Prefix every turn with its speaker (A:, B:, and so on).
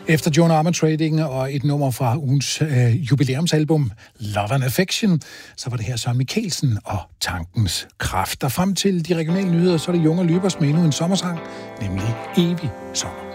A: Efter Joan Armatrading og et nummer fra ugens jubilæumsalbum Love and Affection, så var det her Søren Mikkelsen og Tankens Kraft. Og frem til de regionale nyheder, så er det Junge Løbers med endnu en sommersang, nemlig Evig Sommer.